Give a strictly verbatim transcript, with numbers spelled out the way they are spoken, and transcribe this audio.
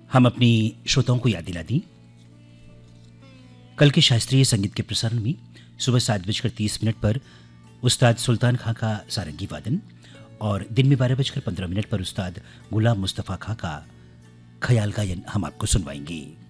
हम अपनी श्रोताओं को याद दिला दी। कल के शास्त्रीय संगीत के प्रसारण में सुबह सात बजकर तीस मिनट पर उस्ताद सुल्तान खां का सारंगी वादन और दिन में बारह बजकर पंद्रह मिनट पर उस्ताद गुलाम मुस्तफ़ा खां का ख्याल गायन हम आपको सुनवाएंगे।